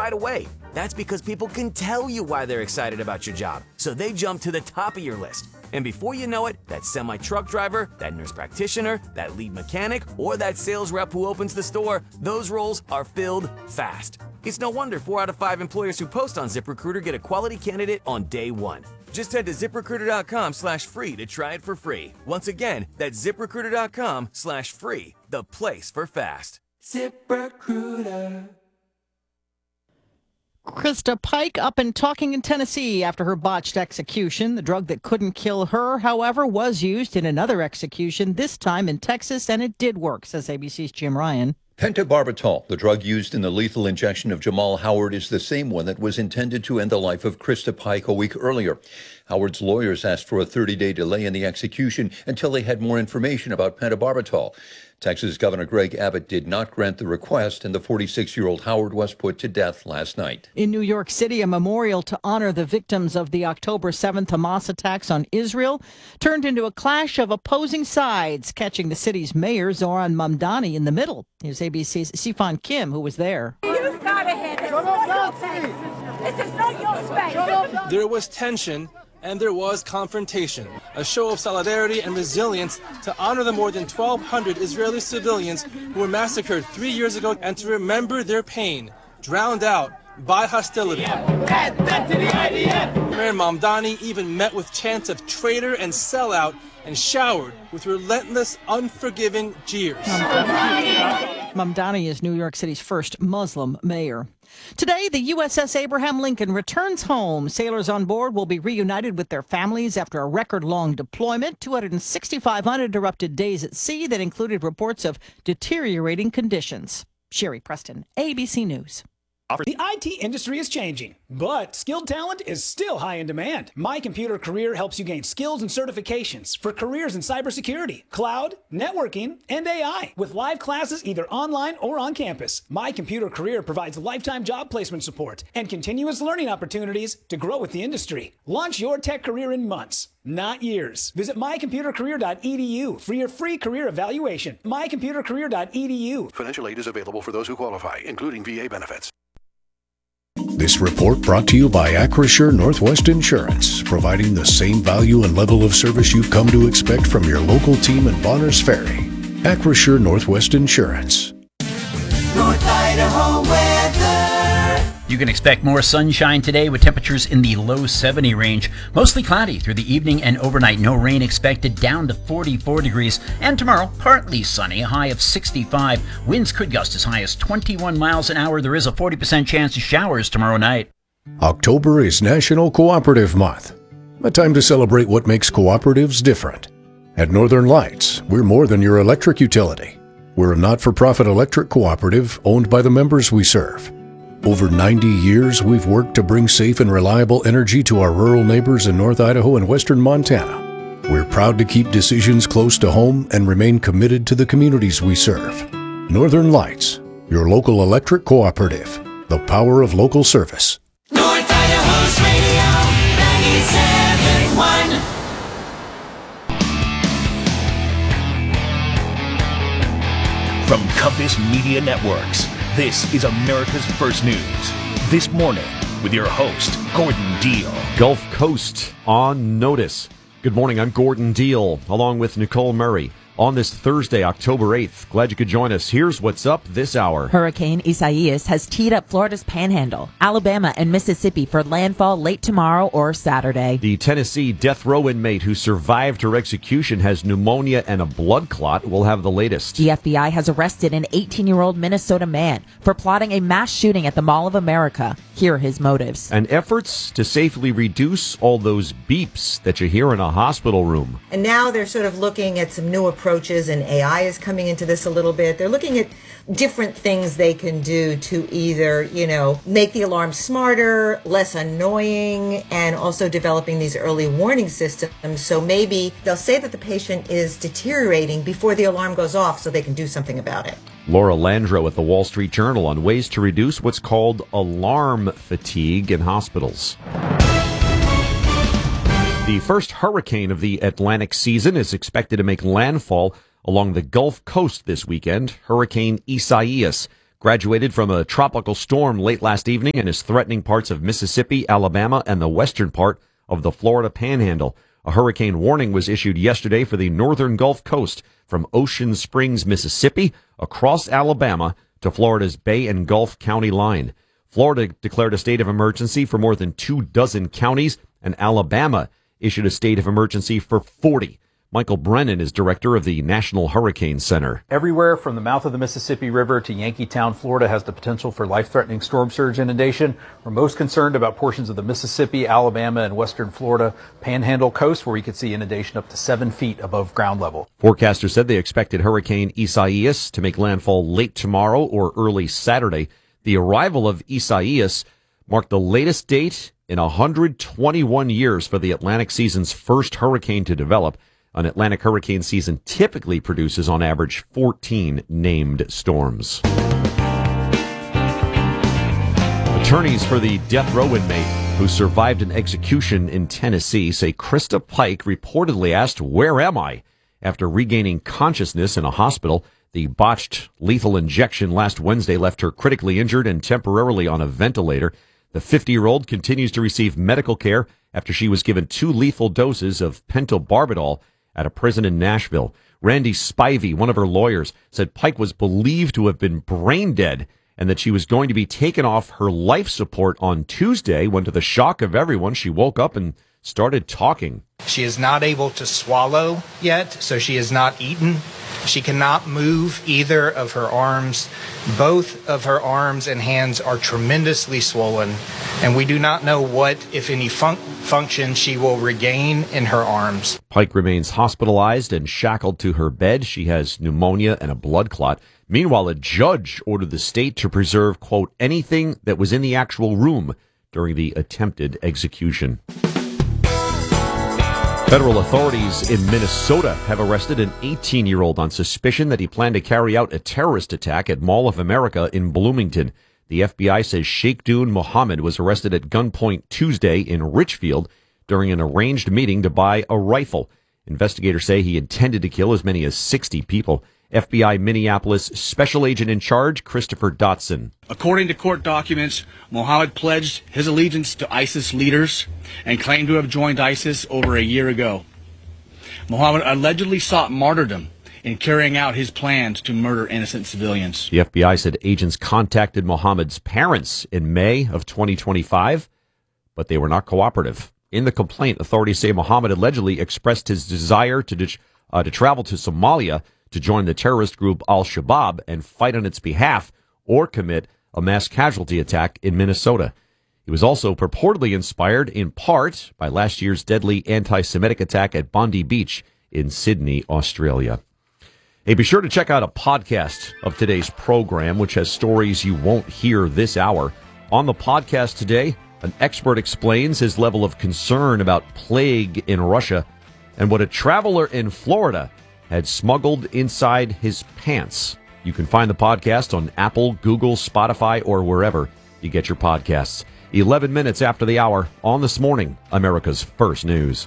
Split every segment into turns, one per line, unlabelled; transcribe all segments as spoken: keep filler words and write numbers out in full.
right away. That's because people can tell you why they're excited about your job, so they jump to the top of your list. And before you know it, that semi-truck driver, that nurse practitioner, that lead mechanic, or that sales rep who opens the store, those roles are filled fast. It's no wonder four out of five employers who post on ZipRecruiter get a quality candidate on day one. Just head to ZipRecruiter.com slash free to try it for free. Once again, that's ZipRecruiter.com slash free, the place for fast. ZipRecruiter.
Krista Pike up and talking in Tennessee after her botched execution. The drug that couldn't kill her, however, was used in another execution, this time in Texas, and it did work, says A B C's Jim Ryan.
Pentobarbital, the drug used in the lethal injection of Jamal Howard, is the same one that was intended to end the life of Krista Pike a week earlier. Howard's lawyers asked for a thirty-day delay in the execution until they had more information about pentobarbital. Texas Governor Greg Abbott did not grant the request, and the forty-six-year-old Howard was put to death last night.
In New York City, a memorial to honor the victims of the October seventh Hamas attacks on Israel turned into a clash of opposing sides, catching the city's mayor, Zoran Mamdani, in the middle. Here's A B C's Sifan Kim, who was there.
You got ahead. This is not your space. This is not your space.
There was tension and there was confrontation, a show of solidarity and resilience to honor the more than twelve hundred Israeli civilians who were massacred three years ago and to remember their pain, drowned out by hostility. Mayor Mamdani even met with chants of traitor and sellout and showered with relentless, unforgiving jeers.
Mamdani is New York City's first Muslim mayor. Today, the U S S Abraham Lincoln returns home. Sailors on board will be reunited with their families after a record-long deployment, two hundred sixty-five uninterrupted days at sea that included reports of deteriorating conditions. Sherry Preston, A B C News.
The I T industry is changing, but skilled talent is still high in demand. My Computer Career helps you gain skills and certifications for careers in cybersecurity, cloud, networking, and A I. With live classes either online or on campus, My Computer Career provides lifetime job placement support and continuous learning opportunities to grow with the industry. Launch your tech career in months, not years. Visit my computer career dot e d u for your free career evaluation. my computer career dot e d u.
Financial aid is available for those who qualify, including V A benefits.
This report brought to you by Acrisure Northwest Insurance, providing the same value and level of service you've come to expect from your local team in Bonners Ferry. Acrisure Northwest Insurance.
North Idaho weather.
You can expect more sunshine today with temperatures in the low seventy range. Mostly cloudy through the evening and overnight. No rain expected, down to forty-four degrees. And tomorrow, partly sunny, a high of sixty-five. Winds could gust as high as twenty-one miles an hour. There is a forty percent chance of showers tomorrow night.
October is National Cooperative Month, a time to celebrate what makes cooperatives different. At Northern Lights, we're more than your electric utility. We're a not-for-profit electric cooperative owned by the members we serve. Over ninety years, we've worked to bring safe and reliable energy to our rural neighbors in North Idaho and western Montana. We're proud to keep decisions close to home and remain committed to the communities we serve. Northern Lights, your local electric cooperative. The power of local service.
North Idaho's Radio ninety-seven point
one. From Compass Media Networks, this is America's First News. This morning with your host, Gordon Deal.
Gulf Coast on notice. Good morning, I'm Gordon Deal, along with Nicole Murray. On this Thursday, October eighth. Glad you could join us. Here's what's up this hour.
Hurricane Isaias has teed up Florida's Panhandle, Alabama, and Mississippi for landfall late tomorrow or Saturday.
The Tennessee death row inmate who survived her execution has pneumonia and a blood clot. We'll have the latest.
The F B I has arrested an eighteen-year-old Minnesota man for plotting a mass shooting at the Mall of America. Here are his motives.
And efforts to safely reduce all those beeps that you hear in a hospital room.
And now they're sort of looking at some new approaches, and A I is coming into this a little bit. They're looking at different things they can do to either, you know, make the alarm smarter, less annoying, and also developing these early warning systems. So maybe they'll say that the patient is deteriorating before the alarm goes off so they can do something about it.
Laura Landro at the Wall Street Journal on ways to reduce what's called alarm fatigue in hospitals. The first hurricane of the Atlantic season is expected to make landfall along the Gulf Coast this weekend. Hurricane Isaias graduated from a tropical storm late last evening and is threatening parts of Mississippi, Alabama, and the western part of the Florida Panhandle. A hurricane warning was issued yesterday for the northern Gulf Coast from Ocean Springs, Mississippi, across Alabama to Florida's Bay and Gulf County line. Florida declared a state of emergency for more than two dozen counties, and Alabama issued a state of emergency for forty. Michael Brennan is director of the National Hurricane Center.
Everywhere from the mouth of the Mississippi River to Yankeetown, Florida, has the potential for life-threatening storm surge inundation. We're most concerned about portions of the Mississippi, Alabama, and western Florida Panhandle coast, where we could see inundation up to seven feet above ground level.
Forecasters said they expected Hurricane Isaias to make landfall late tomorrow or early Saturday. The arrival of Isaias marked the latest date in one hundred twenty-one years for the Atlantic season's first hurricane to develop. An Atlantic hurricane season typically produces, on average, fourteen named storms. Attorneys for the death row inmate who survived an execution in Tennessee say Krista Pike reportedly asked, "Where am I?" after regaining consciousness in a hospital. The botched lethal injection last Wednesday left her critically injured and temporarily on a ventilator. The fifty-year-old continues to receive medical care after she was given two lethal doses of pentobarbital at a prison in Nashville. Randy Spivey, one of her lawyers, said Pike was believed to have been brain dead and that she was going to be taken off her life support on Tuesday when, to the shock of everyone, she woke up and started talking.
She is not able to swallow yet, so she has not eaten. She cannot move either of her arms. Both of her arms and hands are tremendously swollen, and we do not know what, if any, fun- function she will regain in her arms.
Pike remains hospitalized and shackled to her bed. She has pneumonia and a blood clot. Meanwhile, a judge ordered the state to preserve, quote, anything that was in the actual room during the attempted execution. Federal authorities in Minnesota have arrested an eighteen-year-old on suspicion that he planned to carry out a terrorist attack at Mall of America in Bloomington. The F B I says Sheikh Dun Mohammed was arrested at gunpoint Tuesday in Richfield during an arranged meeting to buy a rifle. Investigators say he intended to kill as many as sixty people. F B I Minneapolis Special Agent in Charge, Christopher Dotson.
According to court documents, Mohammed pledged his allegiance to ISIS leaders and claimed to have joined ISIS over a year ago. Mohammed allegedly sought martyrdom in carrying out his plans to murder innocent civilians.
The F B I said agents contacted Mohammed's parents in May of twenty twenty-five, but they were not cooperative. In the complaint, authorities say Mohammed allegedly expressed his desire to, de- uh, to travel to Somalia to join the terrorist group Al-Shabaab and fight on its behalf or commit a mass casualty attack in Minnesota. He was also purportedly inspired in part by last year's deadly anti-Semitic attack at Bondi Beach in Sydney, Australia. Hey, be sure to check out a podcast of today's program, which has stories you won't hear this hour. On the podcast today, an expert explains his level of concern about plague in Russia and what a traveler in Florida had smuggled inside his pants. You can find the podcast on Apple, Google, Spotify, or wherever you get your podcasts. eleven minutes after the hour on This Morning, America's First News.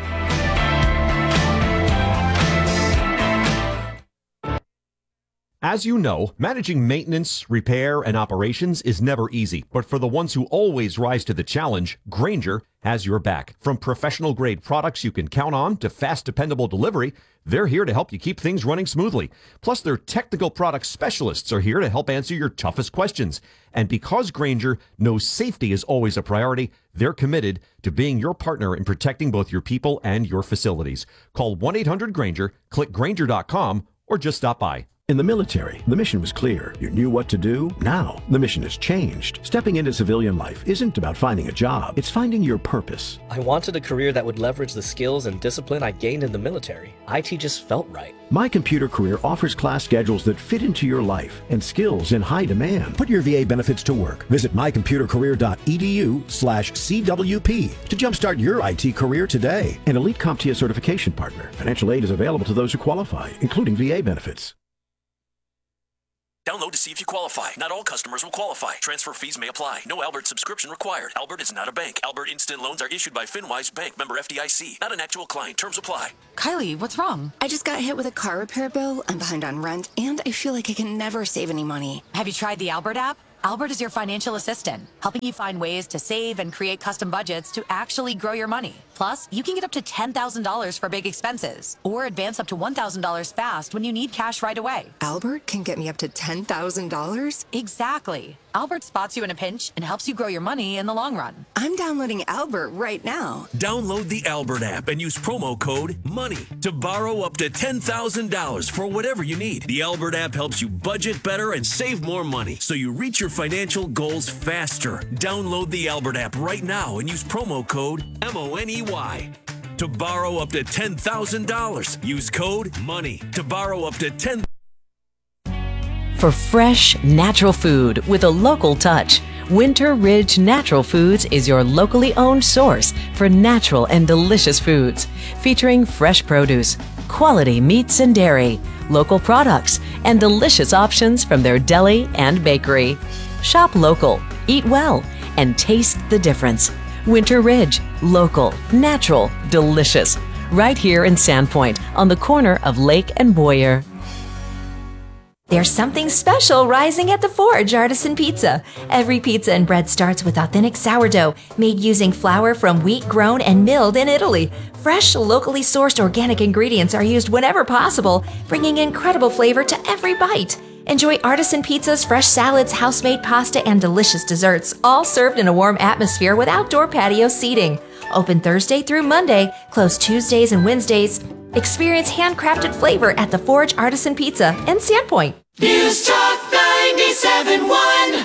As you know, managing maintenance, repair, and operations is never easy. But for the ones who always rise to the challenge, Grainger has your back. From professional-grade products you can count on to fast, dependable delivery, they're here to help you keep things running smoothly. Plus, their technical product specialists are here to help answer your toughest questions. And because Grainger knows safety is always a priority, they're committed to being your partner in protecting both your people and your facilities. Call one eight hundred Grainger, click Grainger dot com, or just stop by.
In the military, the mission was clear. You knew what to do. Now, the mission has changed. Stepping into civilian life isn't about finding a job. It's finding your purpose.
I wanted a career that would leverage the skills and discipline I gained in the military. I T just felt right.
My Computer Career offers class schedules that fit into your life and skills in high demand. Put your V A benefits to work. Visit my computer career dot e d u slash C W P to jumpstart your I T career today. An Elite CompTIA certification partner. Financial aid is available to those who qualify, including V A benefits.
Download to see if you qualify. Not all customers will qualify. Transfer fees may apply. No Albert subscription required. Albert is not a bank. Albert Instant Loans are issued by FinWise Bank, member F D I C. Not an actual client. Terms apply.
Kylie, what's wrong? I just got hit with a car repair bill. I'm behind on rent, and I feel like I can never save any money.
Have you tried the Albert app? Albert is your financial assistant, helping you find ways to save and create custom budgets to actually grow your money. Plus, you can get up to ten thousand dollars for big expenses, or advance up to one thousand dollars fast when you need cash right away.
Albert can get me up to ten thousand dollars?
Exactly. Albert spots you in a pinch and helps you grow your money in the long run.
I'm downloading Albert right now.
Download the Albert app and use promo code MONEY to borrow up to ten thousand dollars for whatever you need. The Albert app helps you budget better and save more money so you reach your financial goals faster. Download the Albert app right now and use promo code M O N E Y to borrow up to ten thousand dollars. Use code MONEY to borrow up to ten thousand dollars.
For fresh, natural food with a local touch, Winter Ridge Natural Foods is your locally owned source for natural and delicious foods, featuring fresh produce, quality meats and dairy, local products, and delicious options from their deli and bakery. Shop local, eat well, and taste the difference. Winter Ridge, local, natural, delicious. Right here in Sandpoint on the corner of Lake and Boyer.
There's something special rising at the Forge Artisan Pizza. Every pizza and bread starts with authentic sourdough made using flour from wheat grown and milled in Italy. Fresh, locally sourced organic ingredients are used whenever possible, bringing incredible flavor to every bite. Enjoy artisan pizzas, fresh salads, house-made pasta, and delicious desserts, all served in a warm atmosphere with outdoor patio seating. Open Thursday through Monday, closed Tuesdays and Wednesdays. Experience handcrafted flavor at the Forge Artisan Pizza in Sandpoint.
News Talk ninety-seven point one.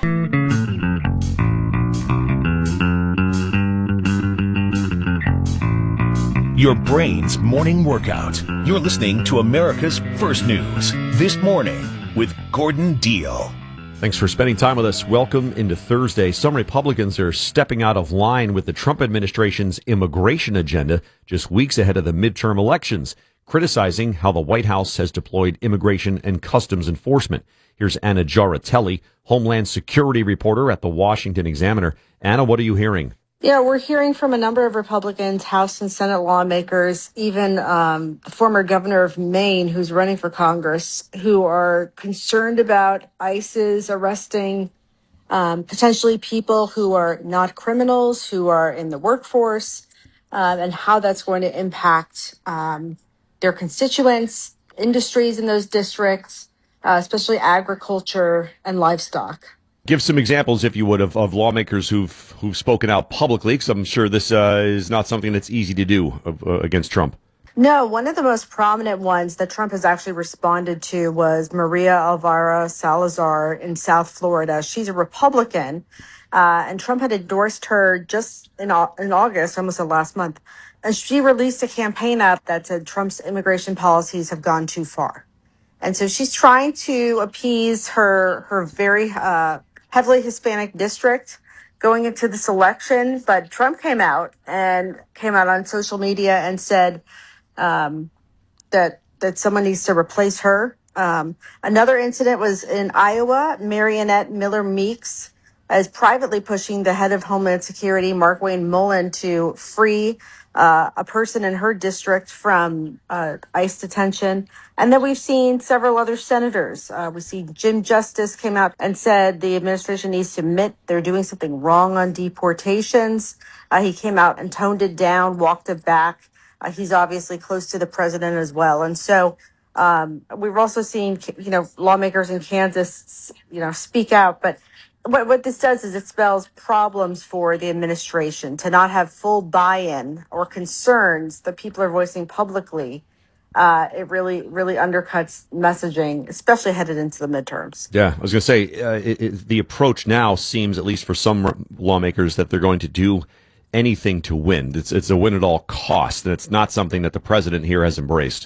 Your brain's morning workout. You're listening to America's First News. This morning with Gordon Deal.
Thanks for spending time with us. Welcome into Thursday. Some Republicans are stepping out of line with the Trump administration's immigration agenda just weeks ahead of the midterm elections, criticizing how the White House has deployed immigration and customs enforcement. Here's Anna Giaratelli, Homeland Security reporter at the Washington Examiner. Anna, what are you hearing?
Yeah, we're hearing from a number of Republicans, House and Senate lawmakers, even um, the former governor of Maine who's running for Congress, who are concerned about ICE's arresting um, potentially people who are not criminals, who are in the workforce, uh, and how that's going to impact um, their constituents, industries in those districts, uh, especially agriculture and livestock.
Give some examples, if you would, of, of lawmakers who've who've spoken out publicly, because I'm sure this uh, is not something that's easy to do uh, against Trump.
No, one of the most prominent ones that Trump has actually responded to was Maria Elvira Salazar in South Florida. She's a Republican, uh, and Trump had endorsed her just in, in August, almost last month. And she released a campaign up that said Trump's immigration policies have gone too far. And so she's trying to appease her her very uh, heavily Hispanic district going into this election. But Trump came out and came out on social media and said um, that that someone needs to replace her. Um, another incident was in Iowa. Marionette Miller Meeks is privately pushing the head of Homeland Security, Markwayne Mullin, to free uh, a person in her district from uh, ICE detention. And then we've seen several other senators. Uh, we see Jim Justice came out and said the administration needs to admit they're doing something wrong on deportations. Uh, he came out and toned it down, walked it back. Uh, he's obviously close to the president as well. And so um, we've also seen, you know, lawmakers in Kansas, you know, speak out. But what, what this does is it spells problems for the administration to not have full buy-in or concerns that people are voicing publicly. Uh, it really, really undercuts messaging, especially headed into the midterms.
Yeah, I was going to say, uh, it, it, the approach now seems, at least for some lawmakers, that they're going to do anything to win. It's, it's a win at all costs, and it's not something that the president here has embraced.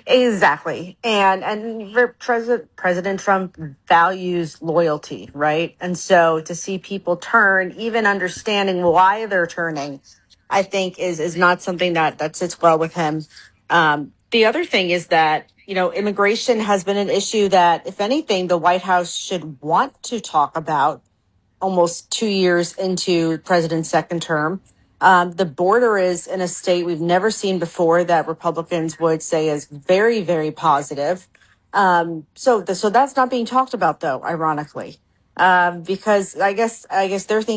Exactly. And and President President Trump values loyalty, right? And so to see people turn, even understanding why they're turning, I think is is not something that, that sits well with him. Um, the other thing is that, you know, immigration has been an issue that, if anything, the White House should want to talk about almost two years into the president's second term. Um, the border is in a state we've never seen before that Republicans would say is very, very positive. Um, so, the, so that's not being talked about, though, ironically, um, because I guess I guess they're thinking.